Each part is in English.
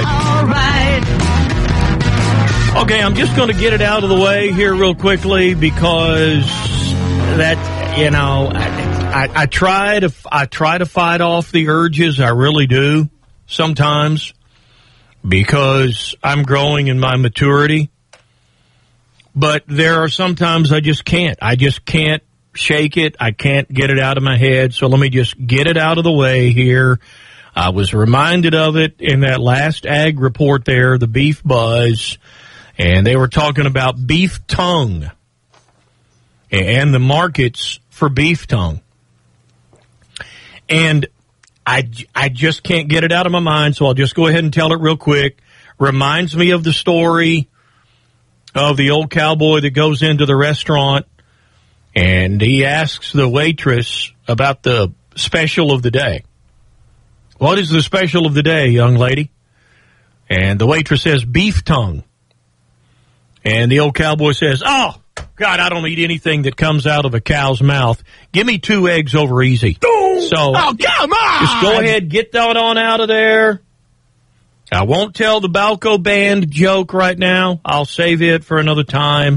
right. Okay, I'm just going to get it out of the way here real quickly because that, you know, I try to fight off the urges. I really do sometimes because I'm growing in my maturity. But there are sometimes I just can't. I just can't shake it. I can't get it out of my head. So let me just get it out of the way here. I was reminded of it in that last ag report there, the Beef Buzz, and they were talking about beef tongue and the markets for beef tongue. And I just can't get it out of my mind, so I'll just go ahead and tell it real quick. Reminds me of the story of the old cowboy that goes into the restaurant and he asks the waitress about the special of the day. What is the special of the day, young lady? And the waitress says, beef tongue. And the old cowboy says, oh, God, I don't eat anything that comes out of a cow's mouth. Give me 2 eggs over easy. So, oh, come on! Just go ahead, get that on out of there. I won't tell the Balco Band joke right now. I'll save it for another time.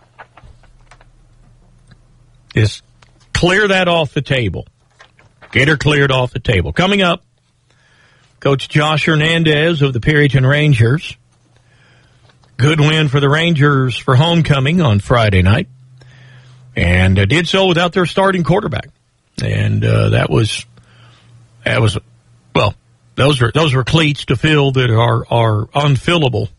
Just clear that off the table. Get her cleared off the table. Coming up, Coach Josh Hernandez of the Perryton Rangers. Good win for the Rangers for homecoming on Friday night. And did so without their starting quarterback. And that was well, those were cleats to fill that are unfillable.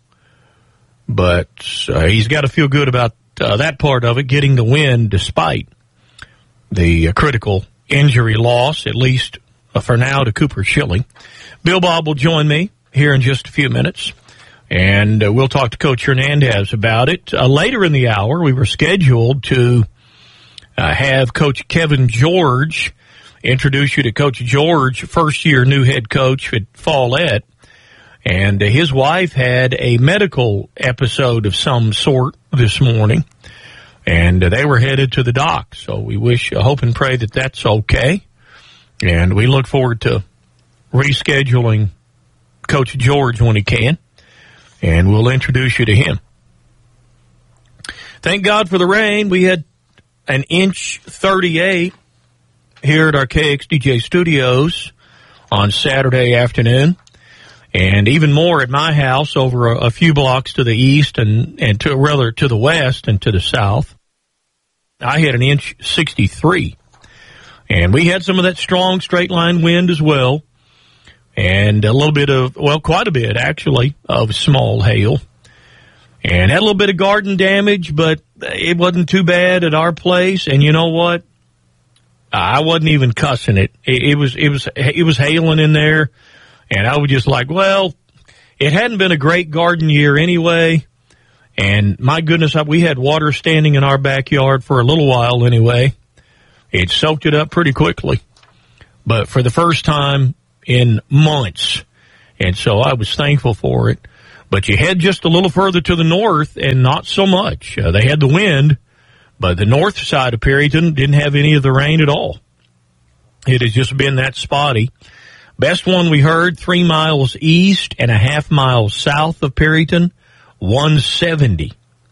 But he's got to feel good about that part of it, getting the win despite the critical injury loss, at least for now, to Cooper Schilling. Bill Bob will join me here in just a few minutes, and we'll talk to Coach Hernandez about it. Later in the hour, we were scheduled to have Coach Kevin George introduce you to Coach George, first-year new head coach at Follett, and his wife had a medical episode of some sort this morning, and they were headed to the doc. So we hope and pray that that's okay, and we look forward to rescheduling Coach George when he can, and we'll introduce you to him. Thank God for the rain. We had an inch 38 here at our KXDJ studios on Saturday afternoon, and even more at my house over a few blocks to the east and to the west and to the south. I had an inch 63, and we had some of that strong straight line wind as well, and a little bit of, well, quite a bit actually, of small hail, and had a little bit of garden damage, but it wasn't too bad at our place. And you know what? I wasn't even cussing it. It was hailing in there, and I was just like, well, it hadn't been a great garden year anyway, and my goodness, we had water standing in our backyard for a little while anyway. It soaked it up pretty quickly, but for the first time in months, and so I was thankful for it. But you head just a little further to the north, and not so much. They had the wind, but the north side of Perryton didn't have any of the rain at all. It has just been that spotty. Best one we heard, 3 miles east and a half mile south of Perryton, 170.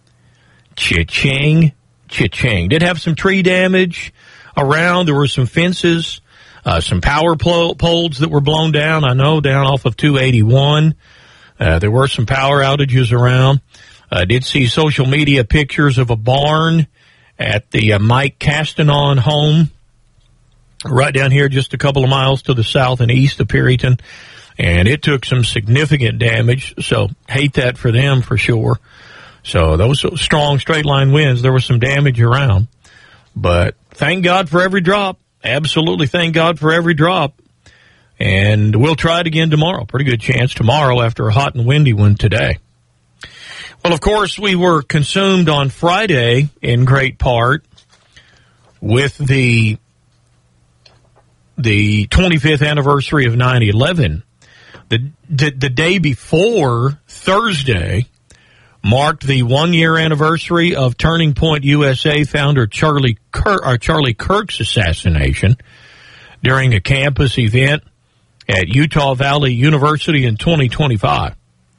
Cha-ching, cha-ching. Did have some tree damage around. There were some fences, some power poles that were blown down, I know, down off of 281. There were some power outages around. Did see social media pictures of a barn at the Mike Castanon home, right down here just a couple of miles to the south and east of Perryton, and it took some significant damage, so hate that for them for sure. So those strong straight-line winds, there was some damage around, but thank God for every drop. Absolutely thank God for every drop, and we'll try it again tomorrow. Pretty good chance tomorrow after a hot and windy one today. Well, of course, we were consumed on Friday in great part with the 25th anniversary of 9/11. The day before, Thursday, marked the 1-year anniversary of Turning Point USA founder Charlie Kirk's assassination during a campus event at Utah Valley University in 2025.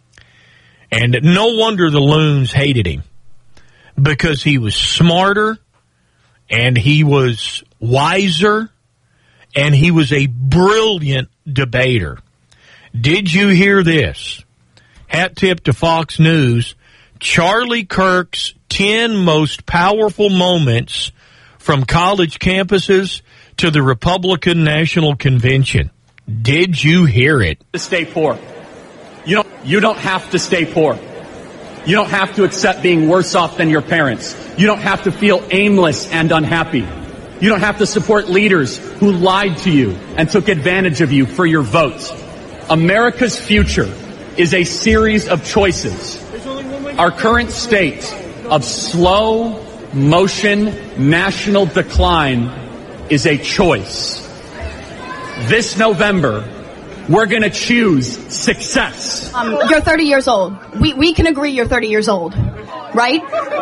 And no wonder the loons hated him, because he was smarter and he was wiser and he was a brilliant debater. Did you hear this? Hat tip to Fox News. Charlie Kirk's 10 most powerful moments from college campuses to the Republican National Convention. Did you hear it? To stay poor. You don't have to stay poor. You don't have to accept being worse off than your parents. You don't have to feel aimless and unhappy. You don't have to support leaders who lied to you and took advantage of you for your votes. America's future is a series of choices. Our current state of slow motion national decline is a choice. This November, we're going to choose success. You're 30 years old. We can agree you're 30 years old, right?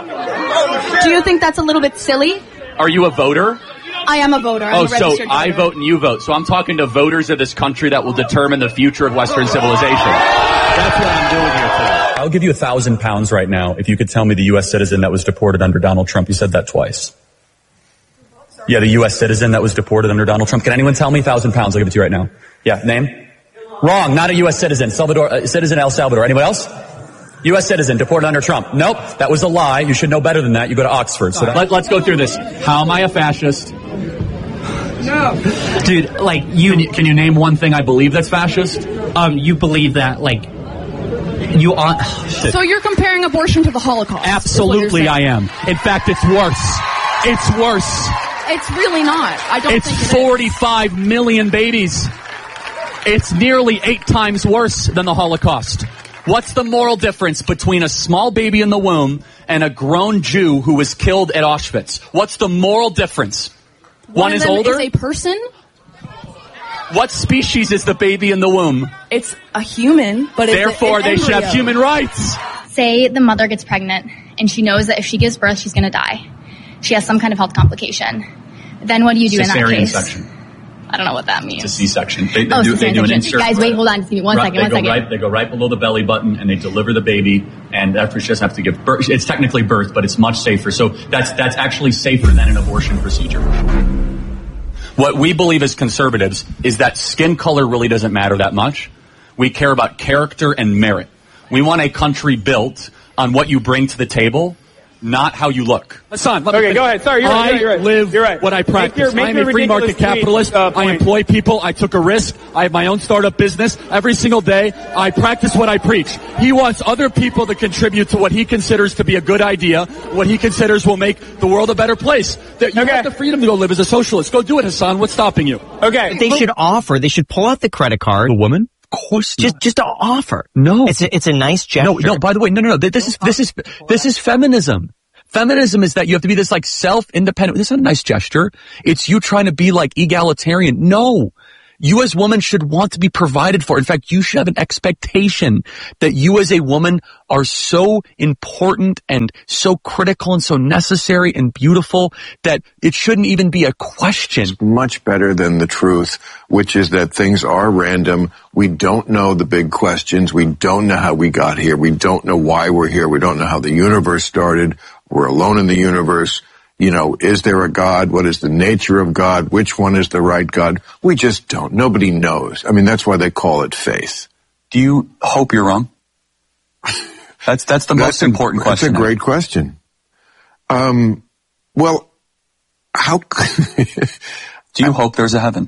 Do you think that's a little bit silly? Are you a voter? I am a voter. I'm a registered I voter. vote and you vote. So I'm talking to voters of this country that will determine the future of Western civilization. That's what I'm doing here today. I'll give you £1,000 right now if you could tell me the U.S. citizen that was deported under Donald Trump. You said that twice. Yeah, the U.S. citizen that was deported under Donald Trump. Can anyone tell me? £1,000. I'll give it to you right now. Yeah, name? Wrong, not a U.S. citizen. Citizen El Salvador. Anyone else? U.S. citizen deported under Trump. Nope, that was a lie. You should know better than that. You go to Oxford. So Let's go through this. How am I a fascist? No. Dude, can you name one thing I believe that's fascist? You believe that, you are... So you're comparing abortion to the Holocaust? Absolutely I am. In fact, it's worse. It's worse. It's really not. I don't think it's 45 million babies. It's nearly 8 times worse than the Holocaust. What's the moral difference between a small baby in the womb and a grown Jew who was killed at Auschwitz? What's the moral difference? One is older? Is a person? What species is the baby in the womb? It's a human, but therefore they should have human rights. Say the mother gets pregnant and she knows that if she gives birth, she's going to die. She has some kind of health complication. Then what do you do in that case? Cesarean section. I don't know what that means. It's a C-section. They do an insert. Guys, wait, hold on. Just give me one second. They go right below the belly button and they deliver the baby. And after she doesn't have to give birth, it's technically birth, but it's much safer. So that's actually safer than an abortion procedure. What we believe as conservatives is that skin color really doesn't matter that much. We care about character and merit. We want a country built on what you bring to the table, not how you look. Hassan, okay, go ahead. Sorry, you're right. I live what I practice. I'm a free market capitalist. I employ people. I took a risk. I have my own startup business. Every single day, I practice what I preach. He wants other people to contribute to what he considers to be a good idea, what he considers will make the world a better place. You have the freedom to go live as a socialist. Go do it, Hassan. What's stopping you? Okay. They should pull out the credit card. The woman? Of course not. Just to offer. No. It's a nice gesture. No, by the way, no. This is feminism. Feminism is that you have to be this self-independent. This is a nice gesture. It's you trying to be egalitarian. No. You as women should want to be provided for. In fact, you should have an expectation that you as a woman are so important and so critical and so necessary and beautiful that it shouldn't even be a question. It's much better than the truth, which is that things are random. We don't know the big questions. We don't know how we got here. We don't know why we're here. We don't know how the universe started. We're alone in the universe. Is there a God? What is the nature of God? Which one is the right God? We just don't. Nobody knows. I mean, that's why they call it faith. Do you hope you're wrong? That's the most important question. That's a great question. Well, how... Do you hope there's a heaven?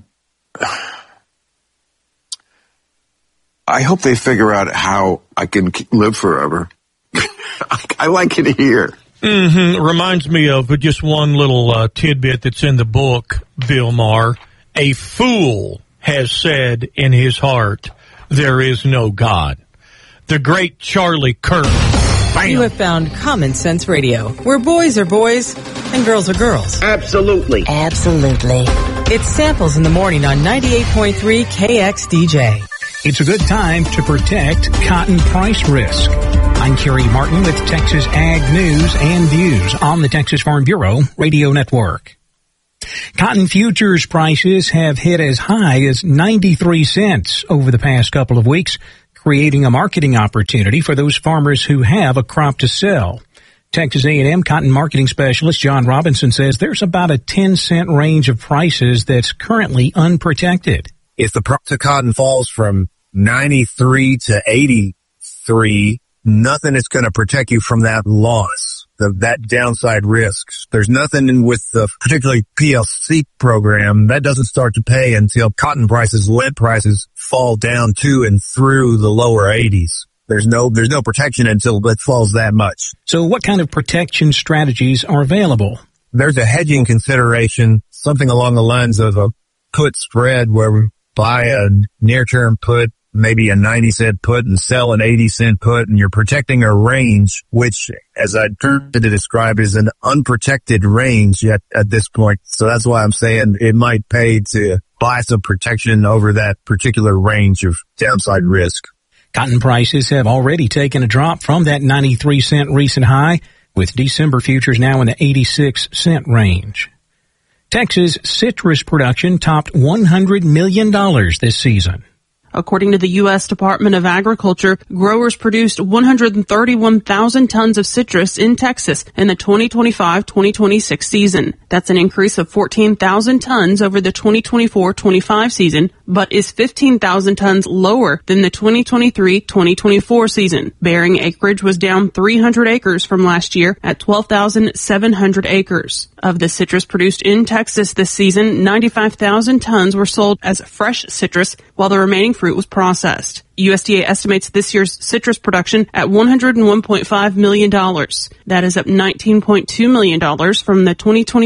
I hope they figure out how I can live forever. I like it here. Reminds me of just one little tidbit that's in the book, Bill Maher. A fool has said in his heart, there is no God. The great Charlie Kirk. Bam. You have found Common Sense Radio, where boys are boys and girls are girls. Absolutely. It's Samples in the Morning on 98.3 KXDJ. It's a good time to protect cotton price risk. I'm Kerry Martin with Texas Ag News and Views on the Texas Farm Bureau Radio Network. Cotton futures prices have hit as high as 93 cents over the past couple of weeks, creating a marketing opportunity for those farmers who have a crop to sell. Texas A&M cotton marketing specialist John Robinson says there's about a 10-cent range of prices that's currently unprotected. If the price of cotton falls from 93 to 83, nothing is going to protect you from that loss, that downside risks. There's nothing with the particularly PLC program that doesn't start to pay until cotton prices, lead prices fall down to and through the lower 80s. There's no protection until it falls that much. So what kind of protection strategies are available? There's a hedging consideration, something along the lines of a put spread where we buy a near-term put, maybe a 90-cent put, and sell an 80-cent put, and you're protecting a range, which, as I tried to describe, is an unprotected range yet at this point. So that's why I'm saying it might pay to buy some protection over that particular range of downside risk. Cotton prices have already taken a drop from that 93-cent recent high, with December futures now in the 86-cent range. Texas citrus production topped $100 million this season. According to the U.S. Department of Agriculture, growers produced 131,000 tons of citrus in Texas in the 2025-2026 season. That's an increase of 14,000 tons over the 2024-25 season, but is 15,000 tons lower than the 2023-2024 season. Bearing acreage was down 300 acres from last year at 12,700 acres. Of the citrus produced in Texas this season, 95,000 tons were sold as fresh citrus, while the remaining fruit was processed. USDA estimates this year's citrus production at $101.5 million. That is up $19.2 million from the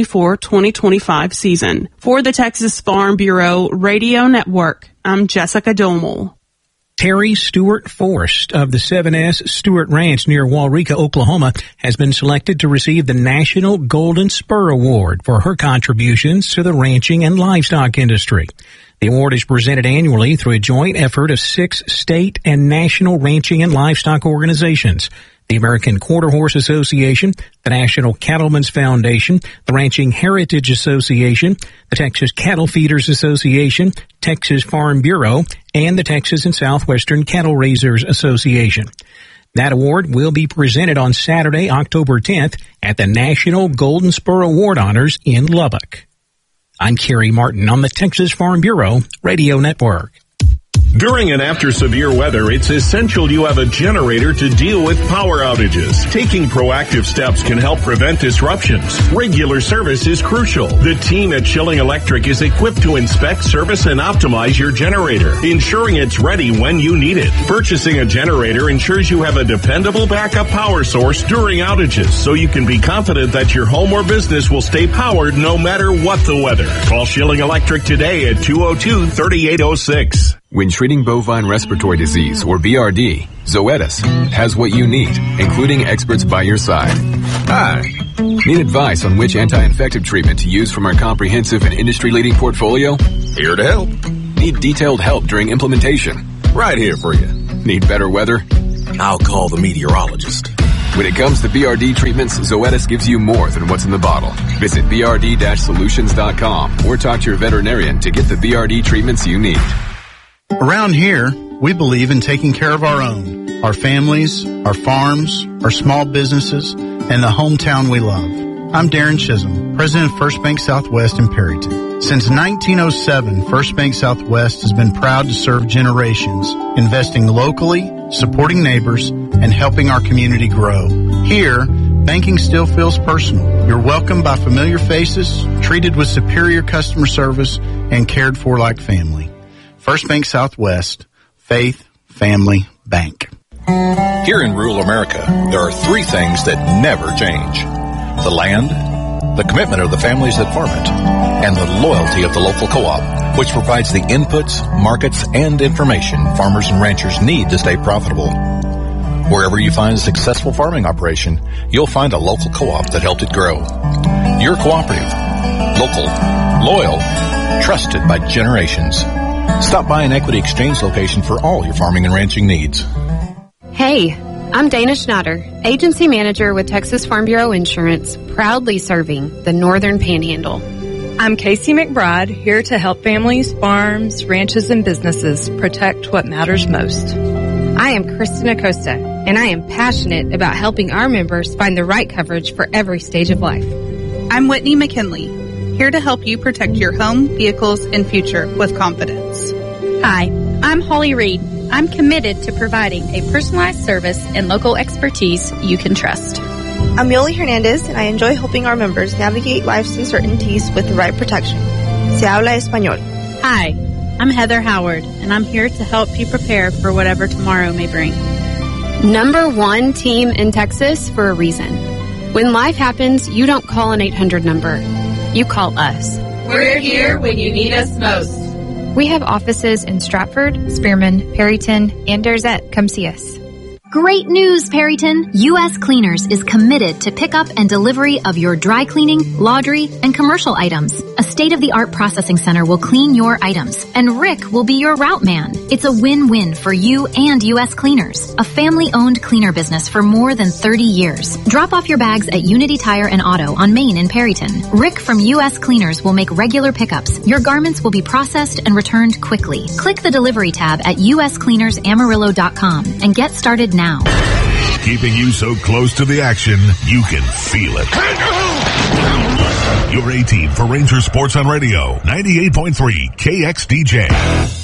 2024-2025 season. For the Texas Farm Bureau Radio Network, I'm Jessica Domel. Terry Stewart Forst of the 7S Stewart Ranch near Waurika, Oklahoma, has been selected to receive the National Golden Spur Award for her contributions to the ranching and livestock industry. The award is presented annually through a joint effort of 6 state and national ranching and livestock organizations: the American Quarter Horse Association, the National Cattlemen's Foundation, the Ranching Heritage Association, the Texas Cattle Feeders Association, Texas Farm Bureau, and the Texas and Southwestern Cattle Raisers Association. That award will be presented on Saturday, October 10th at the National Golden Spur Award Honors in Lubbock. I'm Kerry Martin on the Texas Farm Bureau Radio Network. During and after severe weather, it's essential you have a generator to deal with power outages. Taking proactive steps can help prevent disruptions. Regular service is crucial. The team at Schilling Electric is equipped to inspect, service, and optimize your generator, ensuring it's ready when you need it. Purchasing a generator ensures you have a dependable backup power source during outages, so you can be confident that your home or business will stay powered no matter what the weather. Call Schilling Electric today at 202-3806. When treating bovine respiratory disease, or BRD, Zoetis has what you need, including experts by your side. Hi. Need advice on which anti-infective treatment to use from our comprehensive and industry-leading portfolio? Here to help. Need detailed help during implementation? Right here for you. Need better weather? I'll call the meteorologist. When it comes to BRD treatments, Zoetis gives you more than what's in the bottle. Visit brd-solutions.com or talk to your veterinarian to get the BRD treatments you need. Around here, we believe in taking care of our own, our families, our farms, our small businesses, and the hometown we love. I'm Darren Chisholm, President of First Bank Southwest in Perryton. Since 1907, First Bank Southwest has been proud to serve generations, investing locally, supporting neighbors, and helping our community grow. Here, banking still feels personal. You're welcomed by familiar faces, treated with superior customer service, and cared for like family. First Bank Southwest, faith, family, bank. Here in rural America, there are 3 things that never change: the land, the commitment of the families that farm it, and the loyalty of the local co-op, which provides the inputs, markets, and information farmers and ranchers need to stay profitable. Wherever you find a successful farming operation, you'll find a local co-op that helped it grow. Your cooperative, local, loyal, trusted by generations. Stop by an Equity Exchange location for all your farming and ranching needs. Hey, I'm Dana Schneider, Agency Manager with Texas Farm Bureau Insurance, proudly serving the Northern Panhandle. I'm Casey McBride, here to help families, farms, ranches, and businesses protect what matters most. I am Kristen Acosta, and I am passionate about helping our members find the right coverage for every stage of life. I'm Whitney McKinley, here to help you protect your home, vehicles, and future with confidence. Hi, I'm Holly Reed. I'm committed to providing a personalized service and local expertise you can trust. I'm Yoli Hernandez, and I enjoy helping our members navigate life's uncertainties with the right protection. Se habla español. Hi, I'm Heather Howard, and I'm here to help you prepare for whatever tomorrow may bring. #1 team in Texas for a reason. When life happens, you don't call an 800 number. You call us. We're here when you need us most. We have offices in Stratford, Spearman, Perryton, and Derzett. Come see us. Great news, Perryton! U.S. Cleaners is committed to pickup and delivery of your dry cleaning, laundry, and commercial items. A state-of-the-art processing center will clean your items, and Rick will be your route man. It's a win-win for you and U.S. Cleaners, a family-owned cleaner business for more than 30 years. Drop off your bags at Unity Tire and Auto on Main in Perryton. Rick from U.S. Cleaners will make regular pickups. Your garments will be processed and returned quickly. Click the delivery tab at uscleanersamarillo.com and get started now. Keeping you so close to the action, you can feel it. Your A-Team for Ranger Sports on Radio, 98.3 KXDJ.